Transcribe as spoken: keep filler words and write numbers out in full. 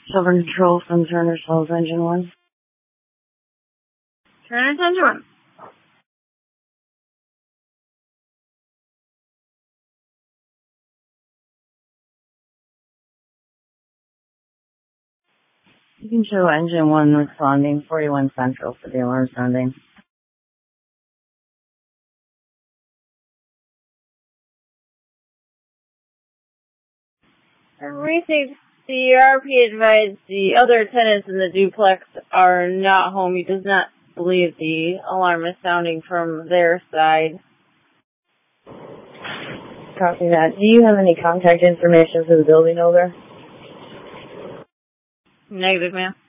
Sovereign Control from Turner Cells Engine one. Turner's Engine one. You can show Engine one responding, forty-one Central for the alarm sounding. Received. The R P advised the other tenants in the duplex are not home. He does not believe the alarm is sounding from their side. Copy that. Do you have any contact information for the building over? Negative, ma'am.